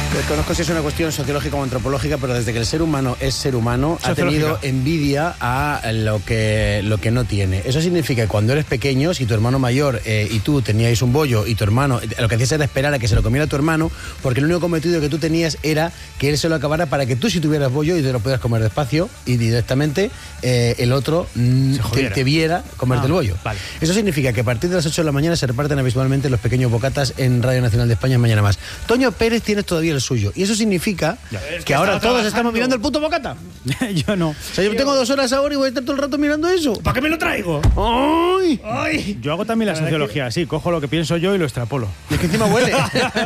Desconozco si es una cuestión sociológica o antropológica, pero desde que el ser humano es ser humano, ha tenido envidia a lo que no tiene. Eso significa que cuando eres pequeño, si tu hermano mayor y tú teníais un bollo y tu hermano, lo que hacías era esperar a que se lo comiera tu hermano, porque el único cometido que tú tenías era que él se lo acabara para que tú, si tuvieras bollo y te lo pudieras comer despacio y directamente, el otro te viera comerte el bollo. Vale. Eso significa que a partir de las 8 de la mañana se reparten habitualmente los pequeños bocatas en Radio Nacional de España en Mañana Más. Toño Pérez tienes todavía el suyo. Y eso significa que ahora todos estamos mirando el puto bocata. Yo no. O sea, yo tengo 2 horas ahora y voy a estar todo el rato mirando eso. ¿Para qué me lo traigo? ¡Ay! ¡Ay! Yo hago también la sociología así, cojo lo que pienso yo y lo extrapolo. Es que encima huele.